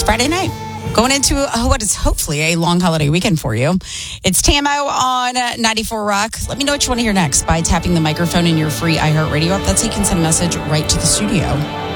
Friday night. Going into what is hopefully a long holiday weekend for you. It's Tamo on 94 Rock. Let me know what you want to hear next by tapping the microphone in your free iHeartRadio app. That's how you can send a message right to the studio.